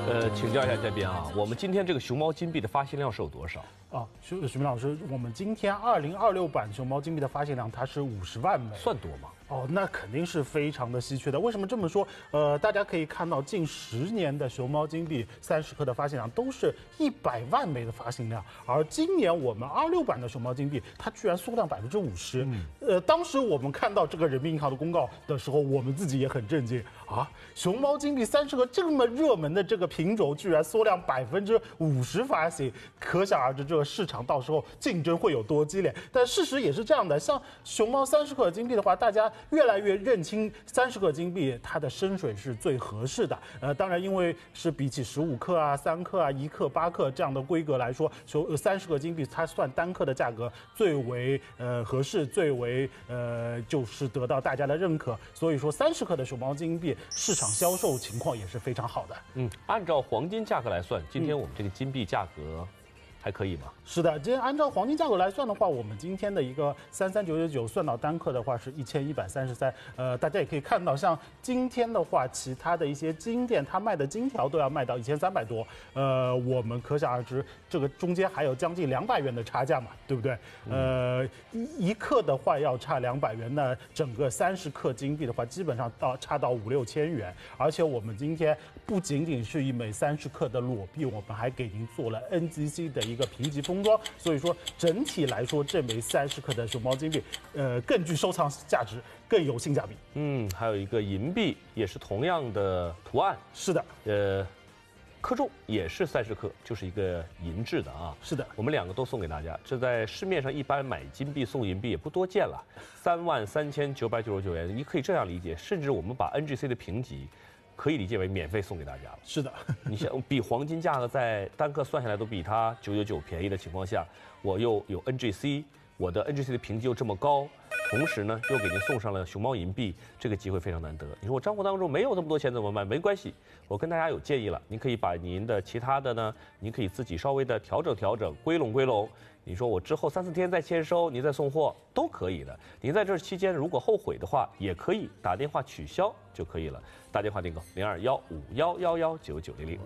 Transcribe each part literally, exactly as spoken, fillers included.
呃，请教一下这边啊，我们今天这个熊猫金币的发行量是有多少？ 啊，徐徐明老师，我们今天二零二六版熊猫金币的发行量它是五十万枚， 算多吗？ 哦，那肯定是非常的稀缺的。为什么这么说？呃，大家可以看到，近十年的熊猫金币三十克的发行量都是一百万枚的发行量，而今年我们二六版的熊猫金币，它居然缩量百分之五十。嗯，呃，当时我们看到这个人民银行的公告的时候，我们自己也很震惊啊！熊猫金币三十克这么热门的这个品种，居然缩量百分之五十发行，可想而知这个市场到时候竞争会有多激烈。但事实也是这样的，像熊猫三十克金币的话，大家越来越认清三十克金币它的深水是最合适的。呃，当然，因为是比起十五克啊、三克啊、一克、八克这样的规格来说，熊三十克金币它算单克的价格最为呃合适，最为呃就是得到大家的认可。所以说，三十克的熊猫金币市场销售情况也是非常好的。 嗯，按照黄金价格来算，今天我们这个金币价格还可以吗？ 是的，今天按照黄金价格来算的话，我们今天的一个三三九九九算到单克的话是一千一百三十三。呃，大家也可以看到，像今天的话，其他的一些金店它卖的金条都要卖到一千三百多。呃，我们可想而知，这个中间还有将近两百元的差价嘛，对不对？呃，一一克的话要差两百元，那整个三十克金币的话，基本上到差到五六千元。而且我们今天不仅仅是一枚三十克的裸币，我们还给您做了 N G C 的一个评级封装，所以说整体来说，这枚三十克的熊猫金币，呃，更具收藏价值，更有性价比。 嗯，还有一个银币，也是同样的图案。 是的， 呃，克重也是三十克，就是一个银质的啊。 是的， 我们两个都送给大家。这在市面上一般买金币送银币也不多见了，三万三千九百九十九元，你可以这样理解，甚至我们把 N G C 的评级可以理解为免费送给大家了。 是的， 你像比黄金价格在单克算下来都比它九九九便宜的情况下，我又有 N G C， 我的 N G C 的评级又这么高，同时呢又给您送上了熊猫银币，这个机会非常难得。你说我账户当中没有这么多钱怎么办？没关系，我跟大家有建议了，您可以把您的其他的呢，您可以自己稍微的调整调整，归拢归拢。你说我之后三四天再签收，您再送货都可以的。您在这期间如果后悔的话，也可以打电话取消就可以了。打电话订购零二幺五幺幺幺九九零零。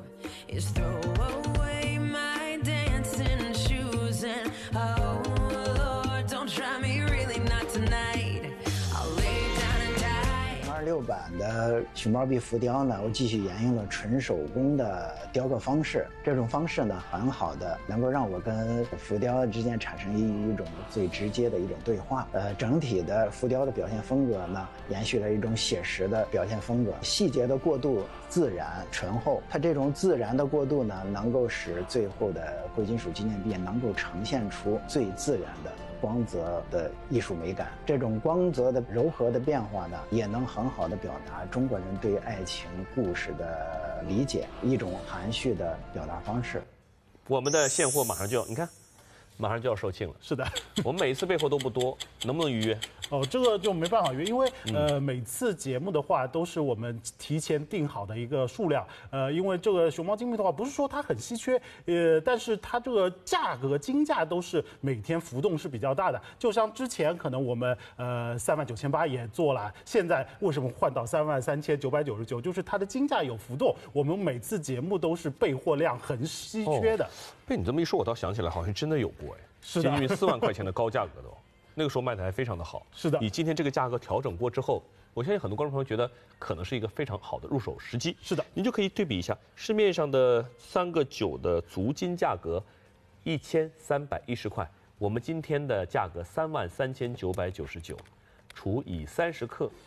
二六版的熊猫币浮雕呢，我继续沿用了纯手工的雕刻方式。这种方式呢，很好的能够让我跟浮雕之间产生一一种最直接的一种对话。呃，整体的浮雕的表现风格呢，延续了一种写实的表现风格，细节的过渡自然醇厚。它这种自然的过渡呢，能够使最后的贵金属纪念币能够呈现出最自然的光泽的艺术美感。这种光泽的柔和的变化呢，也能很好的表达中国人对爱情故事的理解，一种含蓄的表达方式。 我们的现货马上就要，你看，马上就要售罄了。 是的， 我们每一次备货都不多，能不能预约？ 哦，这个就没办法约，因为呃每次节目的话都是我们提前定好的一个数量，呃，因为这个熊猫金币的话不是说它很稀缺，呃，但是它这个价格金价都是每天浮动是比较大的，就像之前可能我们呃三万九千八也做了，现在为什么换到三万三千九百九十九？就是它的金价有浮动，我们每次节目都是备货量很稀缺的。哦， 被你这么一说，我倒想起来，好像真的有过哎， 是的， 接近于四万块钱的高价格的哦。那个时候卖的还非常的好， 是的。 以今天这个价格调整过之后，我相信很多观众朋友觉得可能是一个非常好的入手时机。 是的， 您就可以对比一下市面上的三个九的足金价格，一千三百一十块，我们今天的价格三万三千九百九十九，除以三十克，